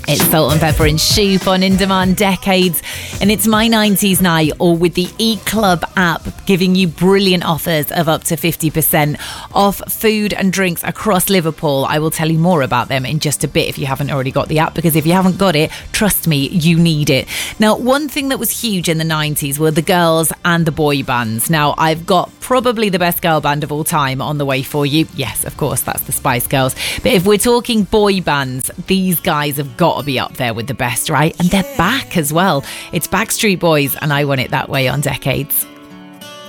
It's Salt and Pepper and Shoop on In Demand Decades. And it's My 90s Night, all with the eClub app, giving you brilliant offers of up to 50% off food and drinks across Liverpool. I will tell you more about them in just a bit if you haven't already got the app, because if you haven't got it, trust me, you need it. Now, one thing that was huge in the 90s were the girls and the boy bands. Now, I've got probably the best girl band of all time on the way for you. Yes, of course, that's the Spice Girls. But if we're talking boy bands, these guys have got to be up there with the best, right? And they're back as well. It's Backstreet Boys, and I Want It That Way on Decades.